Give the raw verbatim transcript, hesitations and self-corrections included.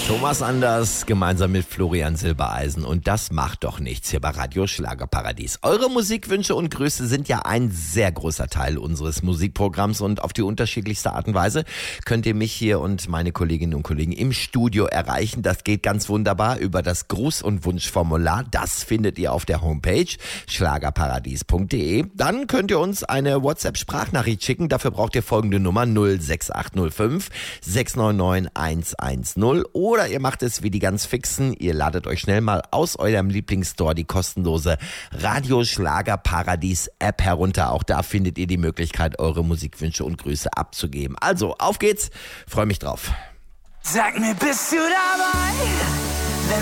Thomas Anders gemeinsam mit Florian Silbereisen und das macht doch nichts hier bei Radio Schlagerparadies. Eure Musikwünsche und Grüße sind ja ein sehr großer Teil unseres Musikprogramms und auf die unterschiedlichste Art und Weise könnt ihr mich hier und meine Kolleginnen und Kollegen im Studio erreichen. Das geht ganz wunderbar über das Gruß- und Wunschformular. Das findet ihr auf der Homepage schlagerparadies punkt de. Dann könnt ihr uns eine WhatsApp-Sprachnachricht schicken. Dafür braucht ihr folgende Nummer null sechs acht null fünf sechs neun neun eins eins null oder ihr macht es wie die ganz Fixen. Ihr ladet euch schnell mal aus eurem Lieblingsstore die kostenlose Radio Schlagerparadies App herunter. Auch da findet ihr die Möglichkeit, eure Musikwünsche und Grüße abzugeben. Also, auf geht's. Freue mich drauf. Sag mir, bist du dabei?